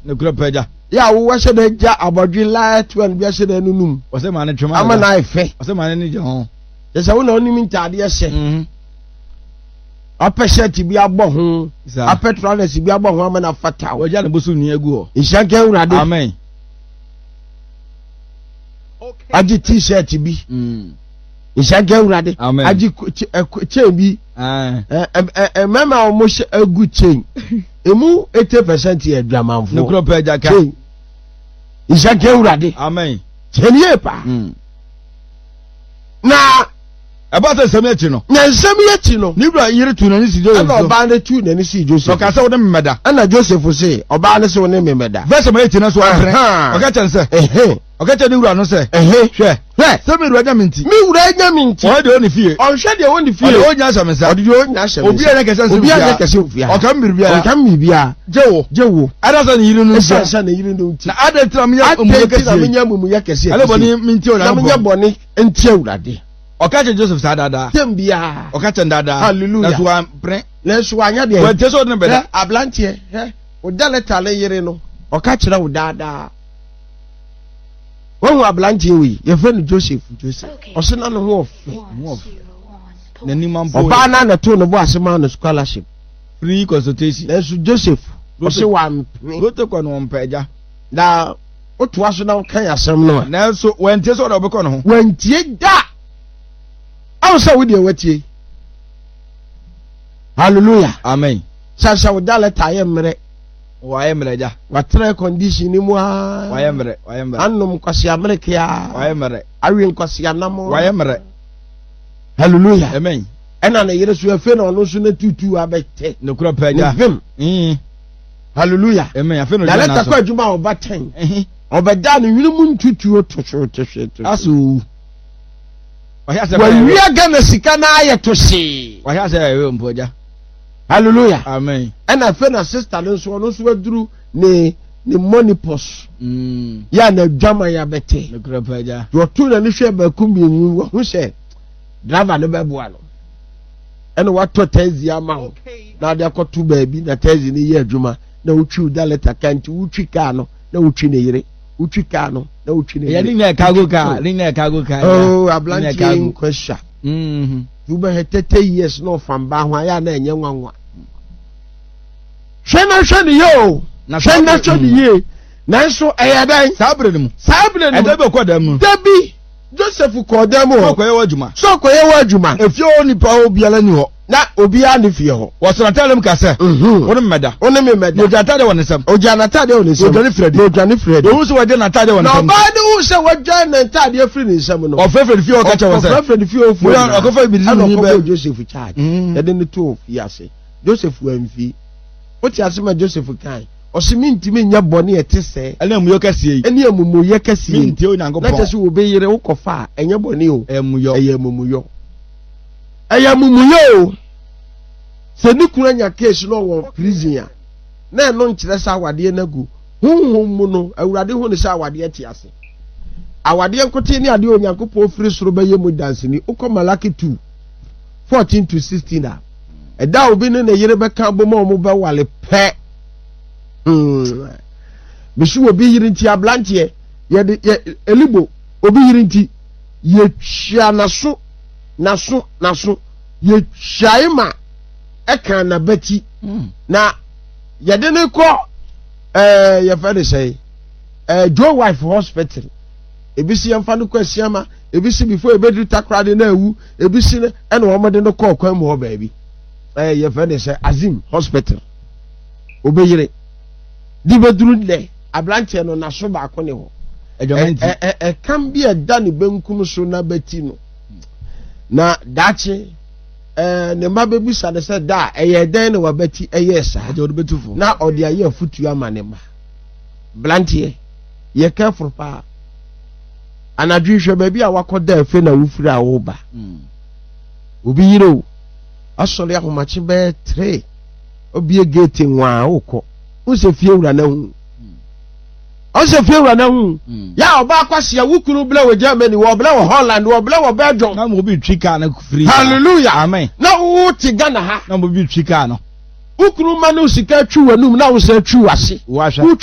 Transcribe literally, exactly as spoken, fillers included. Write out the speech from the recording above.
ne kura peja ya wo wa shede ja abodwe light one bia shede nunum o se ma ne twema ama na ife o se ma ne ni je ho yesa wo na oni mi ntade ye hye mhm apɛ shirt bi abɔ ho apɛ trousers bi abɔ ho ama na fata wo ja ne bosu ni agu ho ishanke urade amen okay agi t-shirt bi mm ishanke urade agi chain bi ah eh eh mama o mo agu chain emu eighty percent ye dwamanfo ne kura peja ka ishanke urade amen chenie pa mm na about the same eti no na nsem yeti no ni bra yire tu na ni si Joseph na oba na tu na ni si Joseph so ka se wo ne mmeda ana Joseph say oba na se wo ne mmeda verse ma eti na so afre o ka chen se eh o ka chen ni wura no se eh hwe hwe se mi wura nya minti mi wura nya minti o de oni fie o hwe de oni fie o nya sha me sa o de o nya sha me obi anya kese obi anya kese ofia o ka mbiri bia o ka mbiri bia jewo jewo ada sa ni yire no so sha na yire no nti na ada tram ya mu kese na menya mu ya kese ale boni minti o na menya boni enti awurade okache Joseph sa dada tembia okache dada hallelujah na so ampre na so anya de wante so ne beda ablantie he o daleta le yire no okache ra o dada won ablantie wi ye fe no Joseph Joseph o se na no ho ofe na ni mambo oba na na to no bo asema no scholarship free consultation na so Joseph o se wa mpre go to ko no mpeja da o to aso na kan asem no na so wante so da obekọ no ho wantie da aw sa wo de watie hallelujah amen sa sa wo dale taye mre wa ye mre ja wa tre condition ni mu a wa ye mre wa ye mre annum kwasi amerika ya wa ye mre awi kwasi anamo wa ye mre hallelujah amen ena na yere so afi na ono so na tutu abete ne kura peja vim mm hallelujah amen afi no dale ta kwa adwuma oba ten eh obeda no nwini mu ntutu otohwe otohwe aso wa wia gana sika na ayetohye wa ya se ewe mpoja hallelujah amen ena fe na sister no so no so aduru ne ne money pos mm ya na dwama ya bete ne kura peja yo tu na ni hwe ba kumienu wo hu se driver no bebo ano ena wato taxi ama ho na de akotu ba bi na taxi ni ye adwuma na utwi daleta kanti utwi ka no na utwi ne yire utwi ka no na utwi ne ya ni na cargo car ni na cargo car oh ablanti nkwasha mhm you be thirty years no from ba ho ya na enye nwanwa hwe na hwe ni yo na hwe na hwe ni ye na so eya dan sabre ni mu sabre ni e da be ko da mu dabi Joseph ko da mu so ko ye wadwuma so ko ye wadwuma efie oni pa obi ala ni ho na obi a ne fie ho wo so natalem ka se mhm woni mmeda woni me mmeda o jata de woni sam o jana de woni sam o jani fredi o jani fredi o so waje natade woni sam na ba de wo se waje na tade fredi ni sam no o fefre fie o ka che wo se o fefre fie o fu o ko fa bi ni be Joseph charge e de ne to fie ase Joseph amfi o ti ase ma Joseph kan o se mi ntimi nya bone e te se ele mu yo kase yi ene amumu ye kase mi nti o nyango po na kase wo be yire wo kofa enye bone o emu yo eye amumu yo eye amumu yo se ni kura nya case no wo prison ya na no nkire sa awade na gu hunhun mu no awurade hu ne sa awade ti ase awade nkote ni ade onyankopɔ firi soro bɛyɛ mu dance ni ukɔ Malaki two fourteen to sixteen a ɛda obi ne ne yere bɛka boma o mu bɛwale pɛ mm bisu obi yiri nti ablantie ye de elibo obi yiri nti ye hia naso naso naso ye hyaima eka na bati na ye de ne kɔ eh ye fa de say eh Joe Wife Hospital ebisi yamfa no kwasiama ebisi before ebedru takra de na ewu ebisi ne ene wo mode no kɔ kwan mu ho baabi eh ye fa de say Azim Hospital obeyire di bedru le ablantie no na so ba ko ne ho ejomanti eh eh eh kan bi eda ne benkum so na bati no na dache eh ne ma bebu sa de se da eye den ne wabati eye sa ajo do betufo na ode aye afutu ama ne ma blantie ye careful pa anadwi hwe ba bi a wakoda afi na wufiri a wo ba obi yiro asole ahomache be three obi gate nwa wokɔ unse fie wura na hu unse fie wura na hu ya oba kwase ya wukuru bla we Germany wo bla wo Holland wo bla wo Belgium na mo bi twika na free hallelujah amen na wo ti Ghana ha na mo bi twika no wukuru ma no sika twu wanum na wo sa twu ase wo ahwa